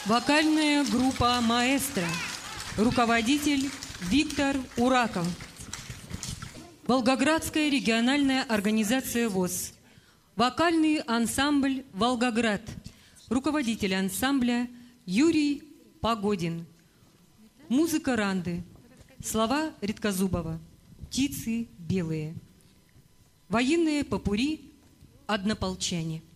Вокальная группа «Маэстро». Руководитель Виктор Ураков. Волгоградская региональная организация ВОС. Вокальный ансамбль «Волгоград». Руководитель ансамбля Юрий Погодин. Музыка Ранды. Слова Редкозубова. Птицы белые. Военные попурри. Однополчане.